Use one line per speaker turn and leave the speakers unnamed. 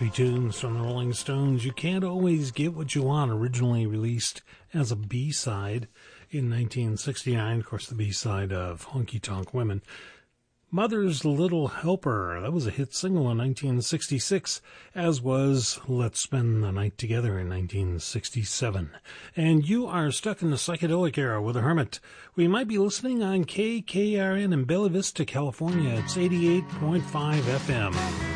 happy tunes from the Rolling Stones. You Can't Always Get What You Want, originally released as a B-side in 1969. Of course, the B-side of Honky Tonk Women. Mother's Little Helper, that was a hit single in 1966, as was Let's Spend the Night Together in 1967. And you are stuck in the psychedelic era with a hermit. We might be listening on KKRN in Bella Vista, California. It's 88.5 FM.